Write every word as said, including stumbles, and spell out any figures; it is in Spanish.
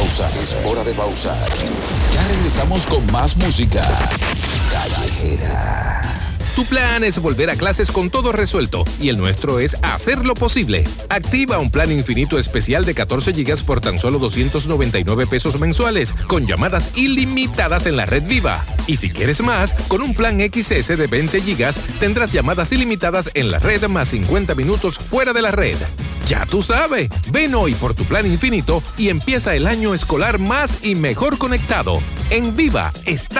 pausa, es hora de pausar. Ya regresamos con más música callejera. Tu plan es volver a clases con todo resuelto y el nuestro es hacerlo posible. Activa un plan infinito especial de catorce gigas por tan solo doscientos noventa y nueve pesos mensuales, con llamadas ilimitadas en la red Viva. Y si quieres más, con un plan X S de veinte gigas tendrás llamadas ilimitadas en la red más cincuenta minutos fuera de la red. Ya tú sabes, ven hoy por tu plan infinito y empieza el año escolar más y mejor conectado. En Viva está